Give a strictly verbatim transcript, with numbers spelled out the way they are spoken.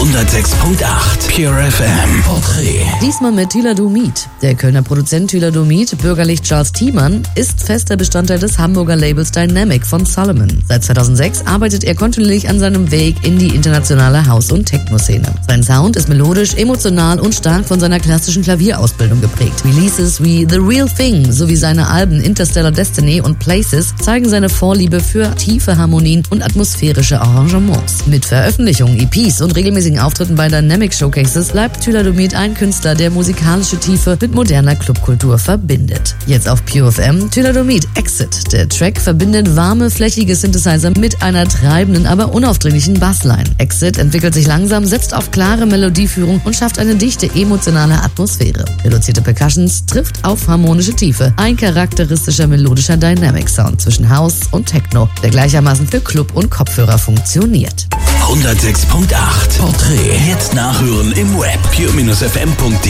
hundertsechs Komma acht Pure F M Porträt. Diesmal mit Thüladomid. Der Kölner Produzent Thüladomid, bürgerlich Charles Thiemann, ist fester Bestandteil des Hamburger Labels Dynamic von Solomon. Seit zweitausendsechs arbeitet er kontinuierlich an seinem Weg in die internationale House- und Techno-Szene. Sein Sound ist melodisch, emotional und stark von seiner klassischen Klavierausbildung geprägt. Releases wie The Real Thing sowie seine Alben Interstellar Destiny und Places zeigen seine Vorliebe für tiefe Harmonien und atmosphärische Arrangements. Mit Veröffentlichungen, E Ps und regelmäßigen Auftritten bei Dynamic Showcases bleibt Thüladomid ein Künstler, der musikalische Tiefe mit moderner Clubkultur verbindet. Jetzt auf Pure F M, Thüladomid Exit. Der Track verbindet warme, flächige Synthesizer mit einer treibenden, aber unaufdringlichen Bassline. Exit entwickelt sich langsam, setzt auf klare Melodieführung und schafft eine dichte, emotionale Atmosphäre. Reduzierte Percussions trifft auf harmonische Tiefe. Ein charakteristischer melodischer Dynamic-Sound zwischen House und Techno, der gleichermaßen für Club und Kopfhörer funktioniert. hundertsechs Komma acht Porträt. Jetzt nachhören im Web pure F M punkt de.